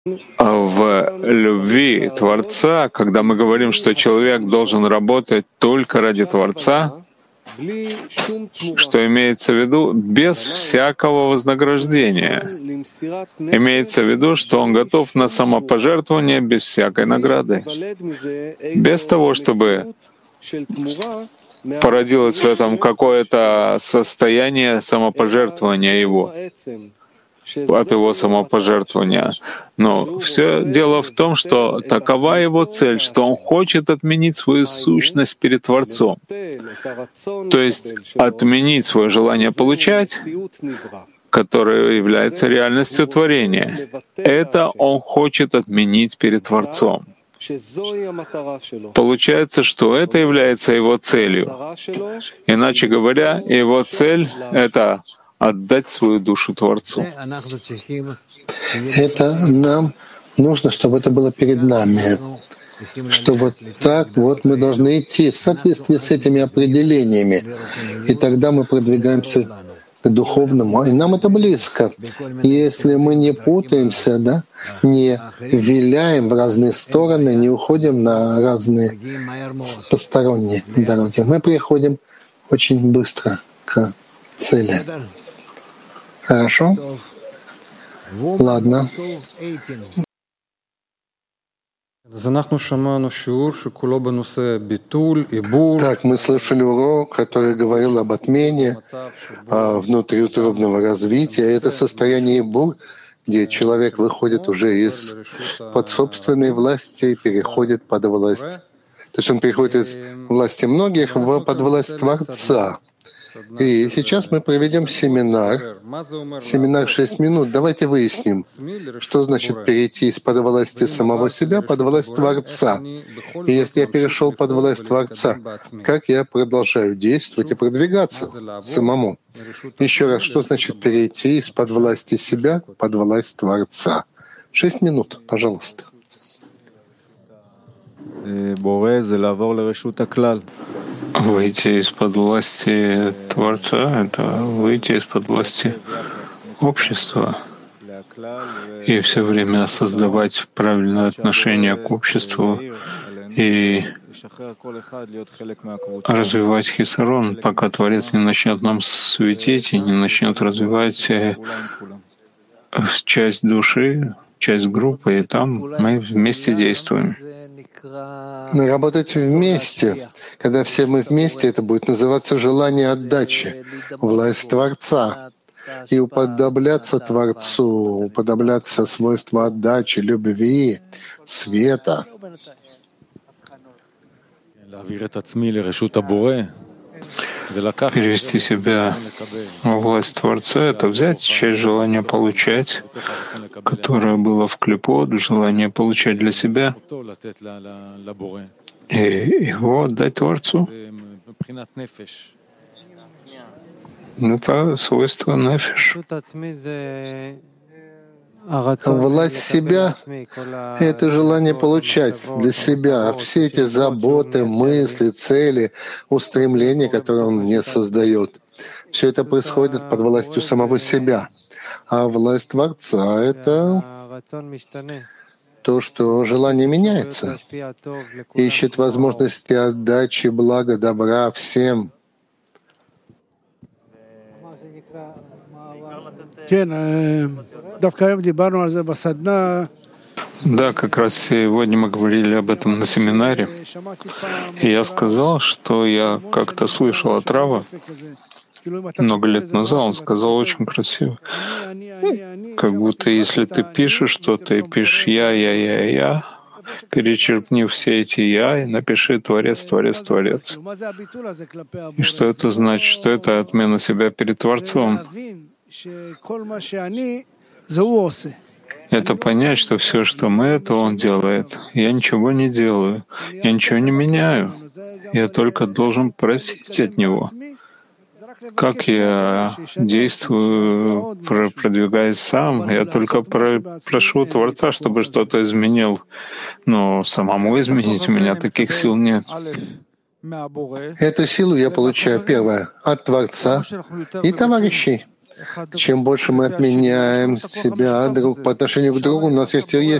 в любви Творца, когда мы говорим, что человек должен работать только ради Творца, что имеется в виду без всякого вознаграждения. Имеется в виду, что он готов на самопожертвование без всякой награды. Без того, чтобы породилось в этом какое-то состояние самопожертвования его, от его самопожертвования. Но все дело в том, что такова его цель, что он хочет отменить свою сущность перед Творцом. То есть отменить свое желание получать, которое является реальностью творения. Это он хочет отменить перед Творцом. Получается, что это является его целью. Иначе говоря, его цель — это отдать свою душу Творцу. Это нам нужно, чтобы это было перед нами. Что вот так вот мы должны идти в соответствии с этими определениями. И тогда мы продвигаемся к духовному. И нам это близко. Если мы не путаемся, да, не виляем в разные стороны, не уходим на разные посторонние дороги, мы приходим очень быстро к цели. Хорошо? Ладно. Так, мы слышали урок, который говорил об отмене внутриутробного развития. Это состояние бур, где человек выходит уже из-под собственной власти и переходит под власть. То есть он переходит из власти многих под власть Творца. И сейчас мы проведем семинар 6 минут. Давайте выясним, что значит перейти из-под власти самого себя под власть Творца. И если я перешел под власть Творца, как я продолжаю действовать и продвигаться самому? Еще раз, что значит перейти из-под власти себя под власть Творца? 6 минут, пожалуйста. Выйти из-под власти Творца — это выйти из-под власти общества и все время создавать правильное отношение к обществу и развивать хисарон, пока Творец не начнет нам светить и не начнет развивать часть души, часть группы, и там мы вместе действуем. Работать вместе. Когда все мы вместе, это будет называться желание отдачи, власть Творца. И уподобляться Творцу, уподобляться свойству отдачи, любви, света. Перевести себя во власть Творца — это взять часть желания получать, которое было в клипот, желание получать для себя, и его отдать Творцу. Это свойство нефиш. Власть себя — это желание получать для себя все эти заботы, мысли, цели, устремления, которые он мне создает. Все это происходит под властью самого себя. А власть Творца — это то, что желание меняется, ищет возможности отдачи блага, добра всем. Да, как раз сегодня мы говорили об этом на семинаре. И я сказал, что я как-то слышал от Рава много лет назад, он сказал очень красиво. Как будто если ты пишешь что-то и пишешь я, перечеркни все эти «я» и напиши «Творец, Творец, Творец». И что это значит? Что это отмена себя перед Творцом. Это понять, что все, что мы, это Он делает. Я ничего не делаю, я ничего не меняю. Я только должен просить от Него. Как я действую, продвигаясь сам, я только прошу Творца, чтобы что-то изменил. Но самому изменить у меня таких сил нет. Эту силу я получаю, первое, от Творца и товарищей. Чем больше мы отменяем себя друг по отношению к другу, у нас есть